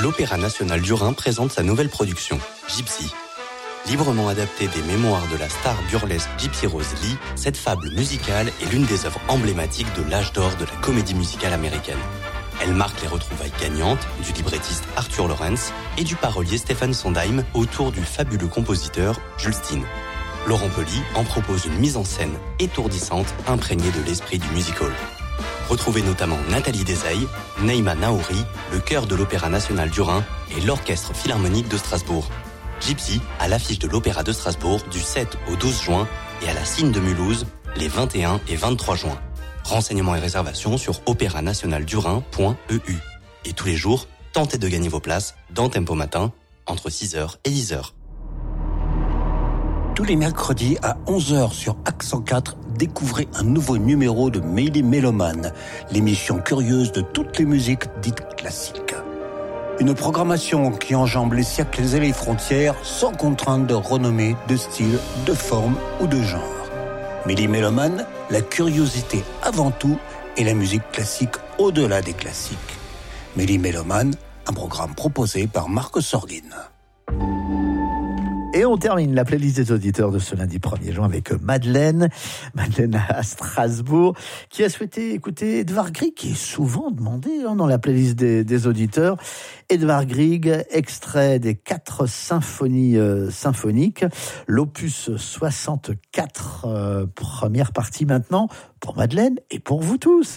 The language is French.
l'Opéra national du Rhin présente sa nouvelle production, Gypsy. Librement adaptée des mémoires de la star burlesque Gypsy Rose Lee, cette fable musicale est l'une des œuvres emblématiques de l'âge d'or de la comédie musicale américaine. Elle marque les retrouvailles gagnantes du librettiste Arthur Lawrence et du parolier Stephen Sondheim autour du fabuleux compositeur Jules Steen. Laurent Pely en propose une mise en scène étourdissante imprégnée de l'esprit du musical. Retrouvez notamment Nathalie Desailles, Neima Naouri, le chœur de l'Opéra national du Rhin et l'Orchestre philharmonique de Strasbourg. Gypsy à l'affiche de l'Opéra de Strasbourg du 7 au 12 juin et à la Cine de Mulhouse les 21 et 23 juin. Renseignements et réservations sur opéranationaldurhin.eu. Et tous les jours, tentez de gagner vos places dans Tempo Matin entre 6h et 10h. Tous les mercredis à 11h sur Accent 4, découvrez un nouveau numéro de Méli Méloman, l'émission curieuse de toutes les musiques dites classiques. Une programmation qui enjambe les siècles et les frontières sans contrainte de renommée, de style, de forme ou de genre. Méli Méloman, la curiosité avant tout et la musique classique au-delà des classiques. Méli Méloman, un programme proposé par Marc Sorgin. Et on termine la playlist des auditeurs de ce lundi 1er juin avec Madeleine à Strasbourg, qui a souhaité écouter Edvard Grieg, qui est souvent demandé dans la playlist des auditeurs. Edvard Grieg, extrait des 4 symphonies symphoniques, l'opus 64, première partie maintenant, pour Madeleine et pour vous tous.